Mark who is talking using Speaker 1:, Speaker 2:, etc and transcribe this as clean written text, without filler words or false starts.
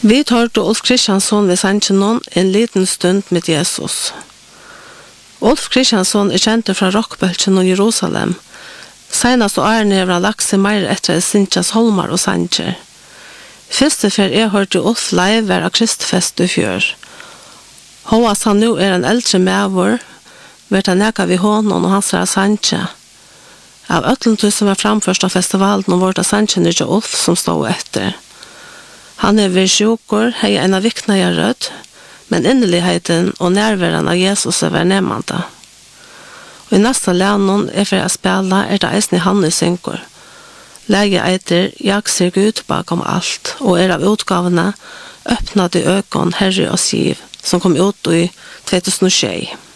Speaker 1: Vi tar til Ulf Kristiansson ved Sanchenon en liten stund med Jesus. Ulf Kristiansson kjent fra rockbølgen og Jerusalem. Senast og årene har han lagt seg mer etter Sintjas Holmar og Sanger. Første fer jeg hørte Ulf live være av Kristfest i fjør. Håas han nå en eldre medvår, vært han neka ved hånden og hans Sanger. Av øtlentur som var framførst av festivalen og vårt av Sanger ikke Ulf som stod etter. Han ved sjukur, hei en av vikna jeg rød, men inneligheten og nærværen av Jesus var nemmende. Og i neste lænen for å spille det eisen i Hanne synker. Lege eiter, jeg ser Gud bakom alt, og av utgavene øppnet i økene Herre og Siv, som kom ut i 2006.